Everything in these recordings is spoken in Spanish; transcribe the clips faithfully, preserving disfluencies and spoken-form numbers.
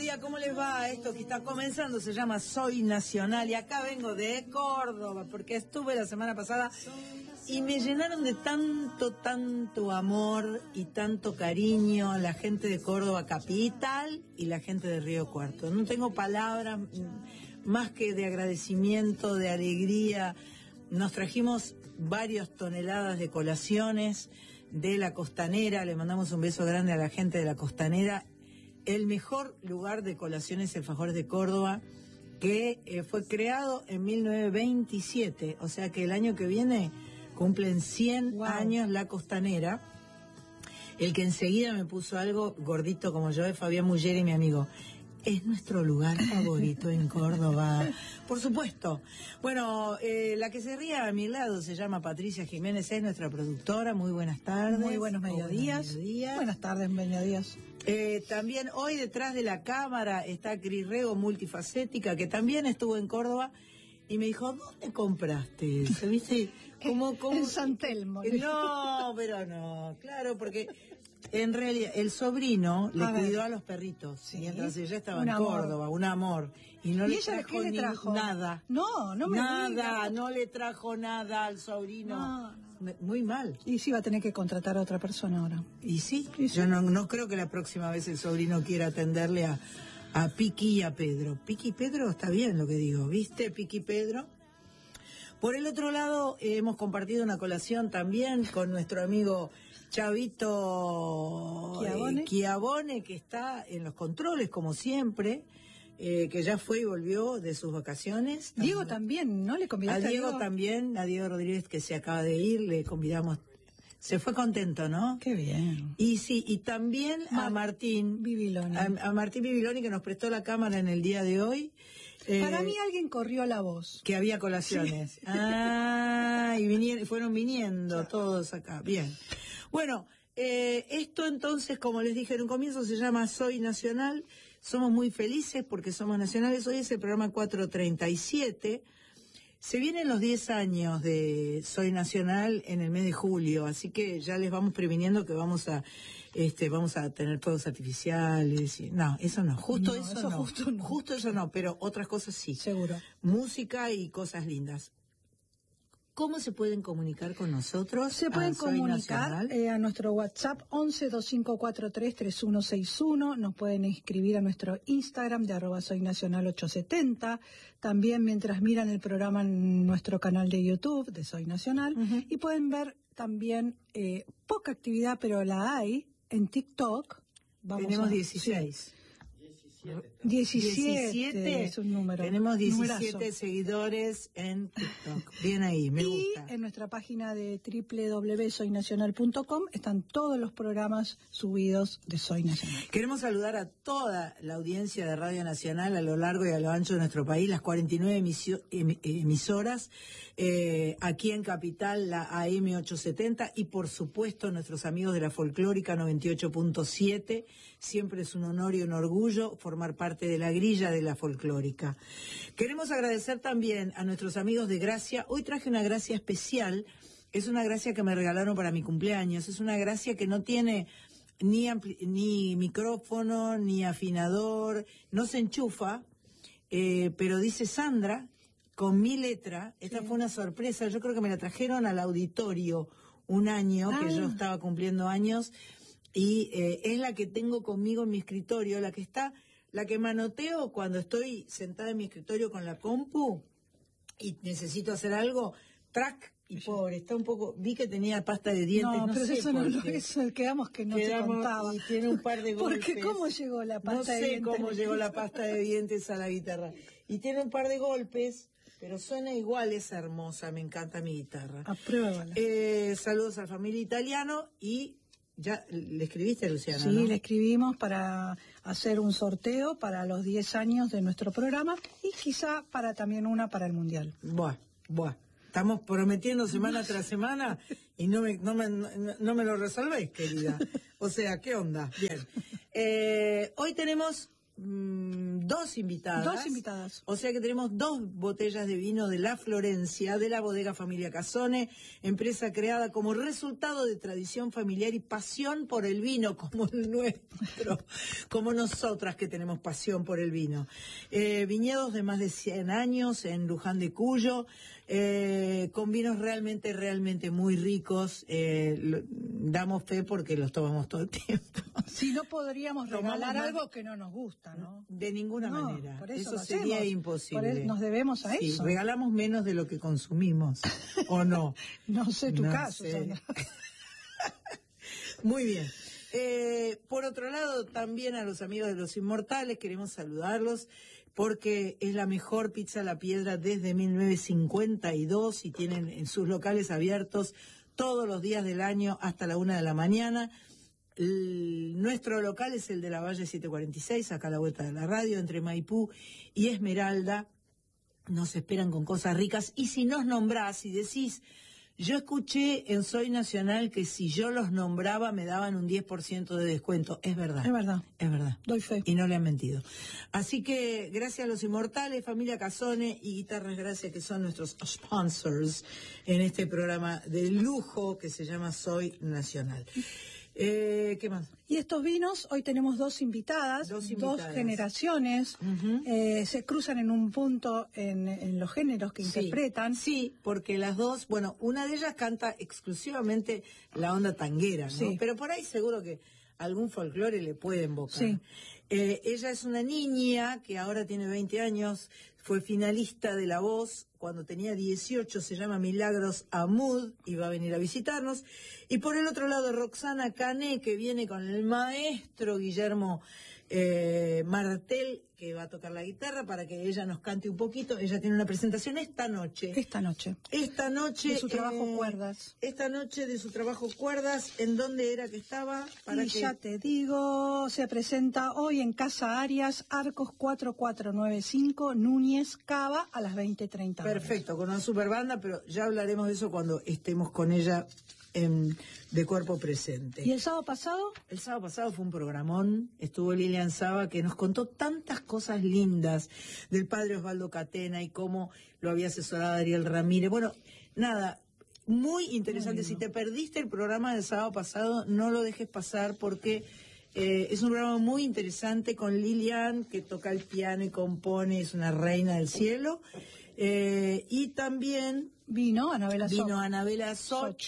día, ¿cómo les va? Esto que está comenzando se llama Soy Nacional y acá vengo de Córdoba porque estuve la semana pasada y me llenaron de tanto, tanto amor y tanto cariño la gente de Córdoba capital y la gente de Río Cuarto. No tengo palabras más que de agradecimiento, de alegría. Nos trajimos varias toneladas de colaciones de la Costanera, le mandamos un beso grande a la gente de la Costanera. El mejor lugar de colaciones Alfajores de Córdoba, que eh, fue creado en mil novecientos veintisiete, o sea que el año que viene cumplen cien wow. años la Costanera. El que enseguida me puso algo gordito como yo es Fabián Mulleri, mi amigo. Es nuestro lugar favorito en Córdoba, por supuesto. Bueno, eh, la que se ría a mi lado se llama Patricia Jiménez, es nuestra productora. Muy buenas tardes. Muy buenos mediodías. Buenos mediodías. Buenas tardes, mediodías. Eh, también hoy detrás de la cámara está Cris Rego, multifacética, que también estuvo en Córdoba y me dijo, ¿dónde compraste eso? ¿Viste? Como, como... En San Telmo. No, pero no, claro, porque en realidad el sobrino le a cuidó ver. a los perritos, sí, mientras ella estaba en amor. Córdoba, un amor. Y no ¿Y le ella trajo, qué le trajo? Ni, nada. No, no me Nada, diga. no le trajo nada al sobrino. No, no. Muy mal. Y sí va a tener que contratar a otra persona ahora. Y sí, ¿Y sí? yo no, no creo que la próxima vez el sobrino quiera atenderle a, a Piqui y a Pedro. Piqui y Pedro está bien lo que digo, ¿viste? Piqui y Pedro. Por el otro lado, eh, hemos compartido una colación también con nuestro amigo Chavito Chiavone, eh, Chiavone, que está en los controles como siempre. Eh, que ya fue y volvió de sus vacaciones. Diego también, ¿no? ¿Le convidaste a Diego? A Diego Diego también, a Diego Rodríguez, que se acaba de ir, le convidamos. Se fue contento, ¿no? Qué bien. Y sí, y también Mar a Martín Bibiloni. A, a Martín Bibiloni, que nos prestó la cámara en el día de hoy. Eh, Para mí alguien corrió la voz. Que había colaciones. Sí. Ah, y vinieron, fueron viniendo claro. todos acá. Bien. Bueno, eh, esto entonces, como les dije en un comienzo, se llama Soy Nacional. Somos muy felices porque somos nacionales. Hoy es el programa cuatrocientos treinta y siete. Se vienen los diez años de Soy Nacional en el mes de julio, así que ya les vamos previniendo que vamos a este vamos a tener fuegos artificiales. Y, no, eso no, justo no, eso, eso no. Justo no. Justo eso no, pero otras cosas sí. Seguro. Música y cosas lindas. ¿Cómo se pueden comunicar con nosotros? Se pueden comunicar eh, a nuestro WhatsApp once veinticinco cuarenta y tres treinta y uno sesenta y uno. Nos pueden escribir a nuestro Instagram de arroba soy nacional ochocientos setenta. También mientras miran el programa en nuestro canal de YouTube de Soy Nacional. Uh-huh. Y pueden ver también eh, poca actividad, pero la hay en TikTok. Vamos Tenemos a, dieciséis. Sí. diecisiete, diecisiete es un número. Tenemos diecisiete numerazo. Seguidores en TikTok. Bien ahí, me y gusta. Y en nuestra página de doble u doble u doble u punto soy nacional punto com están todos los programas subidos de Soy Nacional. Queremos saludar a toda la audiencia de Radio Nacional a lo largo y a lo ancho de nuestro país, las cuarenta y nueve emisio, em, emisoras, eh, aquí en Capital, la A M ochocientos setenta, y por supuesto nuestros amigos de la Folclórica noventa y ocho punto siete. Siempre es un honor y un orgullo formar parte de la grilla de la Folclórica. Queremos agradecer también a nuestros amigos de Gracia. Hoy traje una gracia especial. Es una gracia que me regalaron para mi cumpleaños. Es una gracia que no tiene ni, ampli- ni micrófono, ni afinador, no se enchufa, eh, pero dice Sandra, con mi letra. Esta sí. fue una sorpresa. Yo creo que me la trajeron al auditorio un año, ah. que yo estaba cumpliendo años, y eh, es la que tengo conmigo en mi escritorio, la que está... La que manoteo cuando estoy sentada en mi escritorio con la compu y necesito hacer algo, track, y pobre, está un poco, vi que tenía pasta de dientes, no, no pero sé eso no, no, eso quedamos que no quedamos, te contaba. Y tiene un par de golpes. Porque cómo llegó la pasta no de dientes. No sé cómo llegó la pasta de dientes a la guitarra. Y tiene un par de golpes, pero suena igual, es hermosa, me encanta mi guitarra. Apruébala. Eh, saludos a la familia Italiano y... ¿Ya le escribiste, Luciana? Sí, ¿no? le escribimos para hacer un sorteo para los diez años de nuestro programa y quizá para también una para el Mundial. Buah, buah. Estamos prometiendo semana tras semana y no me, no me, no, no me lo resolvéis, querida. O sea, ¿qué onda? Bien. Eh, hoy tenemos mmm, dos invitadas. Dos invitadas. O sea que tenemos dos botellas de vino de La Florencia, de la bodega Familia Casone, empresa creada como resultado de tradición familiar y pasión por el vino, como el nuestro, como nosotras que tenemos pasión por el vino. Eh, viñedos de más de cien años en Luján de Cuyo, eh, con vinos realmente, realmente muy ricos. Eh, lo, damos fe porque los tomamos todo el tiempo. Si no podríamos regalar Tomamos algo que no nos gusta, ¿no? De ninguna No, manera. por eso Eso lo sería hacemos. imposible. Por eso nos debemos a sí, eso. Regalamos menos de lo que consumimos, ¿o no? No sé tu No caso, sé. Sandra. Muy bien. Eh, por otro lado, también a los amigos de Los Inmortales queremos saludarlos porque es la mejor pizza a la piedra desde mil novecientos cincuenta y dos y tienen en sus locales abiertos todos los días del año hasta la una de la mañana. El, nuestro local es el de la Valle setecientos cuarenta y seis, acá a la vuelta de la radio, entre Maipú y Esmeralda. Nos esperan con cosas ricas. Y si nos nombrás y decís, yo escuché en Soy Nacional que si yo los nombraba me daban un diez por ciento de descuento. Es verdad. Es verdad. Es verdad. Doy fe. Y no le han mentido. Así que gracias a Los Inmortales, Familia Casone y Guitarras Gracia, que son nuestros sponsors en este programa de lujo que se llama Soy Nacional. Eh, ¿Qué más? Y estos vinos, hoy tenemos dos invitadas, dos, invitadas. dos generaciones, uh-huh. eh, se cruzan en un punto en, en los géneros que sí, interpretan. Sí, porque las dos, bueno, una de ellas canta exclusivamente la onda tanguera, ¿no? Sí. Pero por ahí seguro que algún folclore le puede invocar. Sí. Eh, ella es una niña que ahora tiene veinte años, fue finalista de La Voz cuando tenía dieciocho, se llama Milagros Amud y va a venir a visitarnos. Y por el otro lado, Roxana Cané, que viene con el maestro Guillermo eh, Martel, que va a tocar la guitarra para que ella nos cante un poquito. Ella tiene una presentación esta noche. Esta noche. Esta noche. De su trabajo eh, Cuerdas. Esta noche de su trabajo Cuerdas. ¿En dónde era que estaba? Para y que... ya te digo, se presenta hoy en Casa Arias, Arcos cuatro cuatro nueve cinco, Núñez, Cava, a las veinte treinta. Perfecto, con una super banda, pero ya hablaremos de eso cuando estemos con ella en, de cuerpo presente. ¿Y el sábado pasado? El sábado pasado fue un programón, estuvo Lilian Saba, que nos contó tantas cosas lindas del padre Osvaldo Catena y cómo lo había asesorado Ariel Ramírez. Bueno, nada, muy interesante. Muy si te perdiste el programa del sábado pasado, no lo dejes pasar porque eh, es un programa muy interesante con Lilian, que toca el piano y compone, es una reina del cielo. Eh, y también vino Anabela Soch. Vino Soch. Anabela Soch.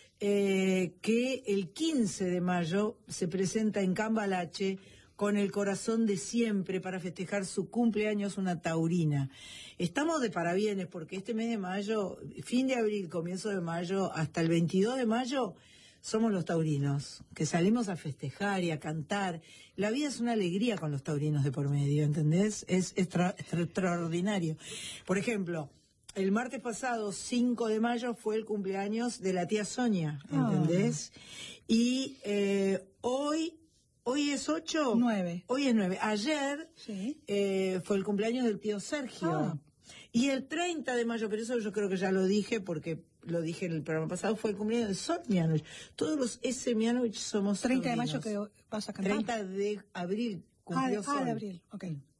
Eh, que el quince de mayo se presenta en Cambalache con El Corazón de Siempre para festejar su cumpleaños, una taurina. Estamos de parabienes porque este mes de mayo, fin de abril, comienzo de mayo, hasta el veintidós de mayo, somos los taurinos, que salimos a festejar y a cantar. La vida es una alegría con los taurinos de por medio, ¿entendés? Es extra, extra, extraordinario. Por ejemplo, el martes pasado, cinco de mayo, fue el cumpleaños de la tía Sonia, ¿entendés? Ah. Y eh, hoy, hoy es ocho. Nueve. Hoy es nueve. Ayer sí. eh, fue el cumpleaños del tío Sergio. Ah. Y el treinta de mayo, pero eso yo creo que ya lo dije porque lo dije en el programa pasado, fue el cumpleaños de Sol Mianovich. Todos los S. Mianovich somos treinta taurinos. de mayo que vas a cantar. treinta de abril cumplió ah, Sol. Ah, de abril, ok.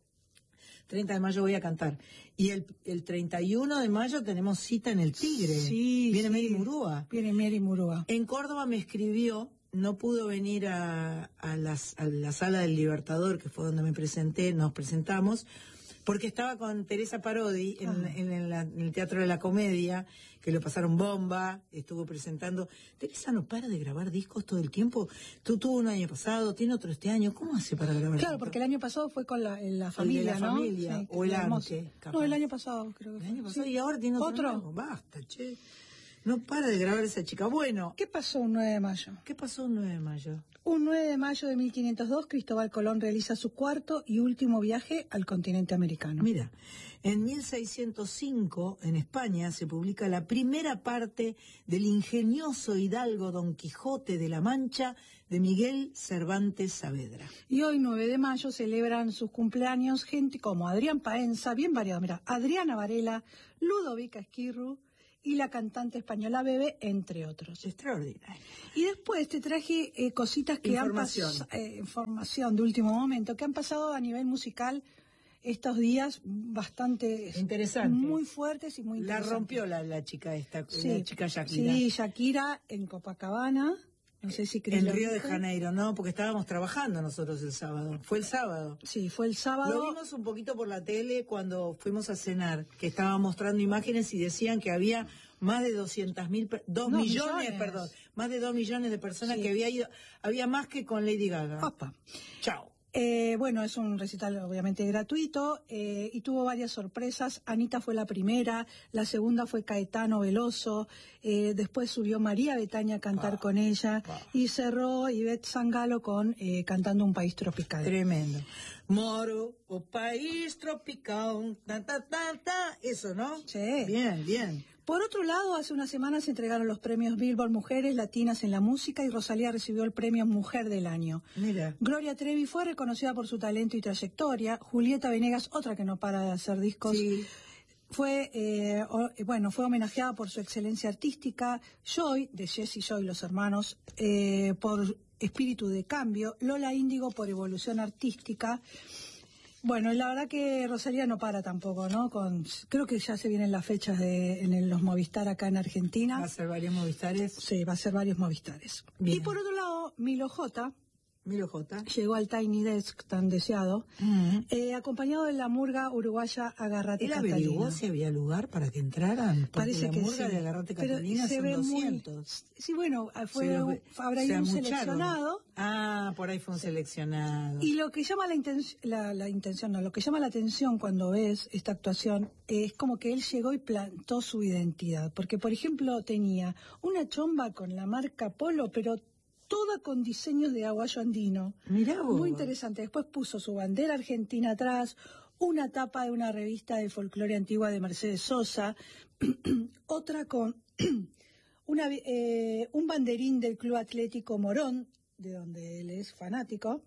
treinta de mayo voy a cantar. Y el, el treinta y uno de mayo tenemos cita en el Tigre. Sí, Viene sí. Mary Murúa. Viene Mary Murúa. En Córdoba me escribió, no pudo venir a, a, las, a la Sala del Libertador, que fue donde me presenté, nos presentamos, porque estaba con Teresa Parodi en, ah. en, en, la, en el Teatro de la Comedia, que lo pasaron bomba, estuvo presentando. Teresa no para de grabar discos todo el tiempo. Tú tuvo un año pasado, tiene otro este año. ¿Cómo hace para grabar? Claro, porque el año pasado fue con la, la familia, el de la ¿no? familia, Sí, o el antes. No, el año pasado, creo que El año fue. pasado Sí. y ahora tiene otro. ¿Otro? Nuevo. Basta, che. No para de grabar esa chica. Bueno. ¿Qué pasó un nueve de mayo? ¿Qué pasó un nueve de mayo? Un nueve de mayo de mil quinientos dos, Cristóbal Colón realiza su cuarto y último viaje al continente americano. Mira, en mil seiscientos cinco, en España, se publica la primera parte del ingenioso hidalgo Don Quijote de la Mancha de Miguel Cervantes Saavedra. Y hoy, nueve de mayo, celebran sus cumpleaños gente como Adrián Paenza, bien variado, mira, Adriana Varela, Ludovica Esquirru, y la cantante española Bebe, entre otros. Extraordinario. Y después te traje eh, cositas que información. han pasado, eh, información de último momento, que han pasado a nivel musical estos días bastante interesantes, muy fuertes y muy interesantes. La rompió la, la chica esta, sí, la chica Shakira. Sí, Shakira en Copacabana. No sé si en Río de Janeiro, no, porque estábamos trabajando nosotros el sábado. Fue el sábado. Sí, fue el sábado. Lo vimos un poquito por la tele cuando fuimos a cenar, que estaban mostrando imágenes y decían que había más de doscientas mil, dos no, millones, millones, perdón, más de dos millones de personas sí. que había ido, había más que con Lady Gaga. Opa. Chao. Eh, bueno, es un recital obviamente gratuito eh, y tuvo varias sorpresas. Anita fue la primera, la segunda fue Caetano Veloso, eh, después subió María Bethânia a cantar ah, con ella ah. y cerró Ivette Sangalo con eh, cantando Un País Tropical. Tremendo. Moro, o país tropical, ta, ta, ta, ta, eso, ¿no? Sí. Bien, bien. Por otro lado, hace unas semanas se entregaron los premios Billboard Mujeres Latinas en la Música y Rosalía recibió el premio Mujer del Año. Mira. Gloria Trevi fue reconocida por su talento y trayectoria. Julieta Venegas, otra que no para de hacer discos, sí. fue eh, o, bueno fue homenajeada por su excelencia artística. Joy, de Jesse Joy, los hermanos, eh, por Espíritu de Cambio. Lola Índigo por Evolución Artística. Bueno, la verdad que Rosalía no para tampoco, ¿no? Con, creo que ya se vienen las fechas de en el, los Movistar acá en Argentina. ¿Va a ser varios Movistares? Sí, va a ser varios Movistares. Bien. Y por otro lado, Milo J. Milo J. Llegó al Tiny Desk tan deseado, uh-huh. eh, acompañado de la murga uruguaya Agarrate Catalina. ¿Él averiguó si había lugar para que entraran? Porque Parece la que murga sí. de Agarrate Pero Catalina son doscientos. Muy, sí, bueno, fue, ve, habrá ido un seleccionado. Ah, por ahí fue un seleccionado. Y lo que llama la, inten la, la intención, no, lo que llama la atención cuando ves esta actuación es como que él llegó y plantó su identidad. Porque, por ejemplo, tenía una chomba con la marca Polo, pero toda con diseños de aguayo andino. Mirá vos. Muy interesante. Después puso su bandera argentina atrás, una tapa de una revista de folclore antigua de Mercedes Sosa, otra con una, eh, un banderín del Club Atlético Morón, de donde él es fanático,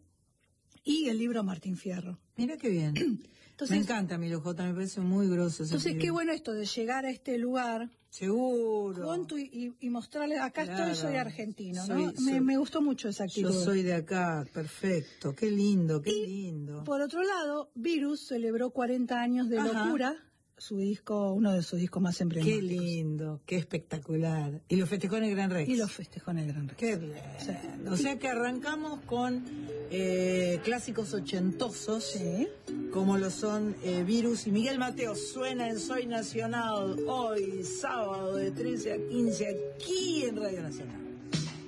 y el libro Martín Fierro. Mira qué bien. Entonces, me encanta Milo J, me parece muy grosso. Entonces, qué bueno esto de llegar a este lugar. Seguro. Con tu, y, y mostrarle, acá claro. estoy, soy argentino, soy, ¿no? Soy, me, me gustó mucho esa actitud. Yo soy de acá, perfecto. Qué lindo, qué y, lindo. Por otro lado, Virus celebró cuarenta años de Ajá. locura. Su disco, uno de sus discos más emblemáticos. Qué lindo, qué espectacular. Y lo festejó en el Gran Rex. Y lo festejó en el Gran Rex. Qué bien. Sí. O sea que arrancamos con eh, clásicos ochentosos, sí. como lo son eh, Virus y Miguel Mateo. Suena en Soy Nacional hoy, sábado de trece a quince, aquí en Radio Nacional.